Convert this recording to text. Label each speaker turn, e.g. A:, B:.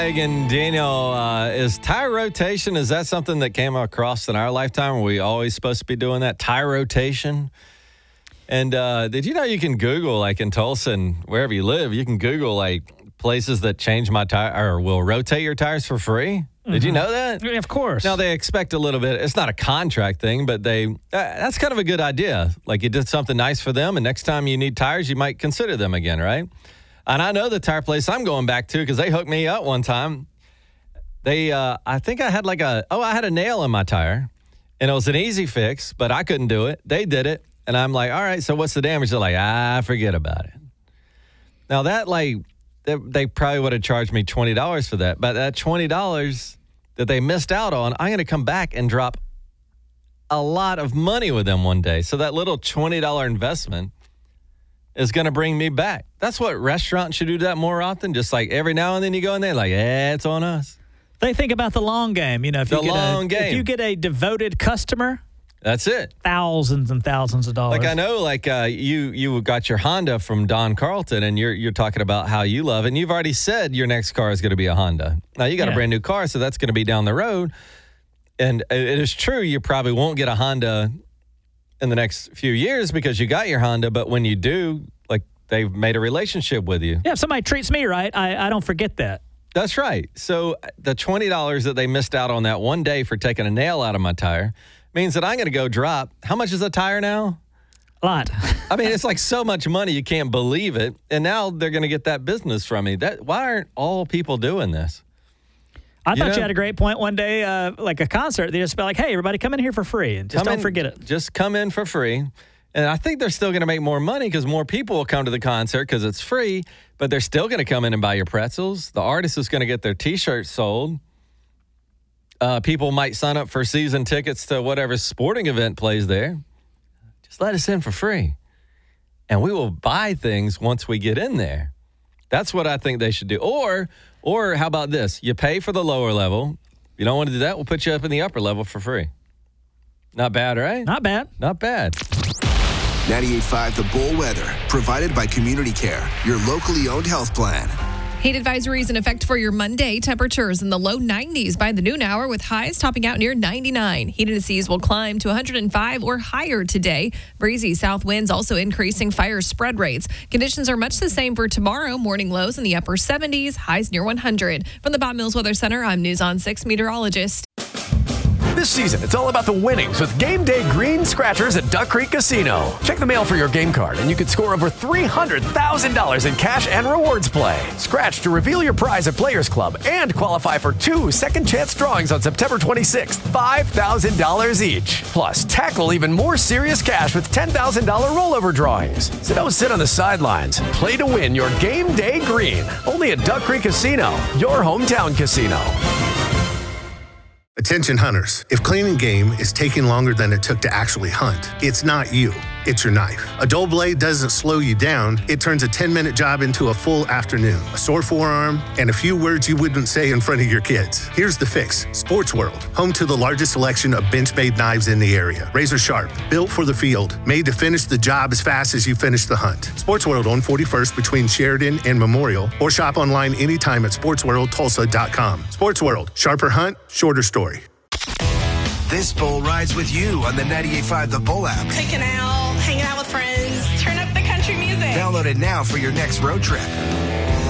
A: And Daniel, is tire rotation, is that something that came across in our lifetime? Are we always supposed to be doing that? Tire rotation? And did you know you can Google, like in Tulsa and wherever you live, you can Google like places that change my tire or will rotate your tires for free? Did you know that?
B: Of course.
A: Now, they expect a little bit. It's not a contract thing, but that's kind of a good idea. Like you did something nice for them, and next time you need tires, you might consider them again, right? And I know the tire place I'm going back to because they hooked me up one time. I think I had I had a nail in my tire, and it was an easy fix, but I couldn't do it. They did it, and I'm like, all right, so what's the damage? They're like, forget about it. Now, that, they probably would have charged me $20 for that, but that $20 that they missed out on, I'm going to come back and drop a lot of money with them one day. So that little $20 investment is going to bring me back. That's what restaurants should do that more often. Just like every now and then you go in there like, it's on us.
B: They think about the long game. You know, if if you get a devoted customer,
A: that's it.
B: Thousands and thousands of dollars.
A: Like I know, you got your Honda from Don Carlton, and you're talking about how you love it. And you've already said your next car is going to be a Honda. Now you got a brand new car, so that's going to be down the road. And it is true, you probably won't get a Honda in the next few years because you got your Honda, but when you do, they've made a relationship with you.
B: Yeah, if somebody treats me right, I don't forget that.
A: That's right. So the $20 that they missed out on that one day for taking a nail out of my tire means that I'm going to go drop. How much is a tire now?
B: A lot.
A: I mean, it's like so much money, you can't believe it. And now they're going to get that business from me. Why aren't all people doing this?
B: I thought you had a great point one day, like a concert. They just be like, hey, everybody come in here for free. And just don't forget it.
A: Just come in for free. And I think they're still going to make more money because more people will come to the concert because it's free, but they're still going to come in and buy your pretzels. The artist is going to get their T-shirts sold. People might sign up for season tickets to whatever sporting event plays there. Just let us in for free. And we will buy things once we get in there. That's what I think they should do. Or how about this? You pay for the lower level. If you don't want to do that, we'll put you up in the upper level for free. Not bad, right?
B: Not bad.
A: Not bad.
C: 98.5 The Bull Weather, provided by Community Care, your locally owned health plan.
D: Heat advisories in effect for your Monday. Temperatures in the low 90s by the noon hour with highs topping out near 99. Heat indices will climb to 105 or higher today. Breezy south winds also increasing fire spread rates. Conditions are much the same for tomorrow. Morning lows in the upper 70s, highs near 100. From the Bob Mills Weather Center, I'm News on 6 meteorologist.
E: This season, it's all about the winnings with Game Day Green Scratchers at Duck Creek Casino. Check the mail for your game card, and you could score over $300,000 in cash and rewards play. Scratch to reveal your prize at Players Club and qualify for 2 second-chance drawings on September 26th, $5,000 each. Plus, tackle even more serious cash with $10,000 rollover drawings. So don't sit on the sidelines. Play to win your Game Day Green. Only at Duck Creek Casino, your hometown casino.
F: Attention hunters, if cleaning game is taking longer than it took to actually hunt, it's not you, it's your knife. A dull blade doesn't slow you down, it turns a 10-minute job into a full afternoon, a sore forearm, and a few words you wouldn't say in front of your kids. Here's the fix. Sports World, home to the largest selection of bench-made knives in the area. Razor sharp, built for the field, made to finish the job as fast as you finish the hunt. Sports World on 41st between Sheridan and Memorial, or shop online anytime at sportsworldtulsa.com. Sports World, sharper hunt, shorter story.
C: This Bull rides with you on the 98.5 The Bull app.
G: Taking out, hanging out with friends, turn up the country music.
C: Download it now for your next road trip.